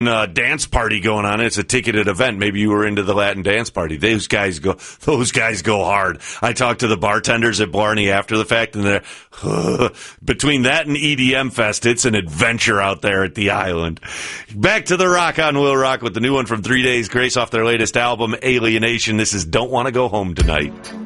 dance party going on. It's a ticketed event. Maybe you were into the Latin dance party. Those guys go hard. I talked to the bartenders at Blarney after the fact, and they're between that and EDM Fest, it's an adventure out there at the island. Back to the Rock on Will Rock with the new one from 3 Days Grace off their latest album, Alienation. This is Don't Want to Go Home Tonight.